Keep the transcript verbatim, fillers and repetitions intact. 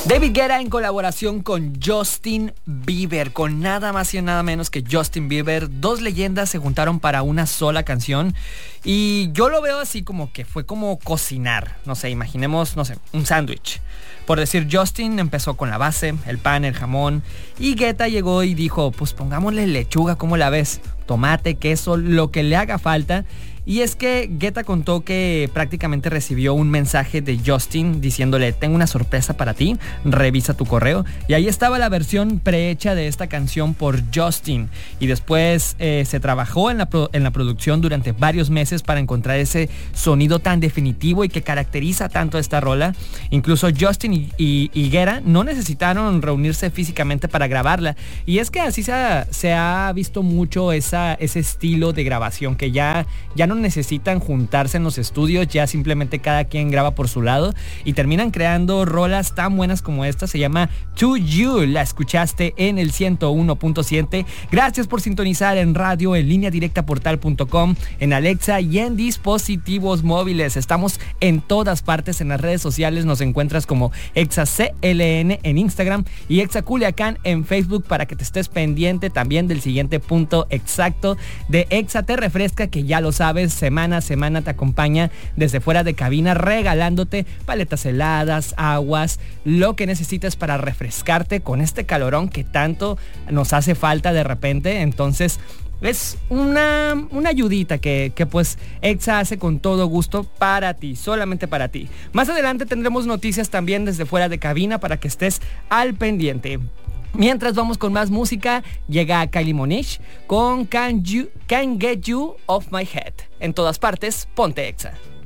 David Guetta en colaboración con Justin Bieber, con nada más y nada menos que Justin Bieber. Dos leyendas se juntaron para una sola canción y yo lo veo así como que fue como cocinar. No sé, imaginemos, no sé, un sándwich. Por decir, Justin empezó con la base, el pan, el jamón, y Guetta llegó y dijo, pues pongámosle lechuga, ¿cómo la ves? Tomate, queso, lo que le haga falta. Y es que Guetta contó que prácticamente recibió un mensaje de Justin diciéndole, tengo una sorpresa para ti, revisa tu correo. Y ahí estaba la versión prehecha de esta canción por Justin. Y después eh, se trabajó en la, pro- en la producción durante varios meses para encontrar ese sonido tan definitivo y que caracteriza tanto esta rola. Incluso Justin y, y, y Guetta no necesitaron reunirse físicamente para grabarla. Y es que así se ha, se ha visto mucho esa, ese estilo de grabación, que ya, ya no necesitan juntarse en los estudios, ya simplemente cada quien graba por su lado y terminan creando rolas tan buenas como esta. Se llama To You, la escuchaste en el ciento uno punto siete. Gracias por sintonizar en radio, en línea directa portal punto com, en Alexa y en dispositivos móviles. Estamos en todas partes, en las redes sociales nos encuentras como ExaCLN en Instagram y Exa Culiacán en Facebook, para que te estés pendiente también del siguiente punto exacto de Exa Te Refresca, que ya lo sabes, semana a semana te acompaña desde fuera de cabina regalándote paletas heladas, aguas, lo que necesites para refrescarte con este calorón que tanto nos hace falta de repente. Entonces es una, una ayudita que, que pues Exa hace con todo gusto para ti, solamente para ti. Más adelante tendremos noticias también desde fuera de cabina para que estés al pendiente. Mientras vamos con más música, llega Kylie Monique con Can You, Can't Get You Off My Head. En todas partes, ponte Exa.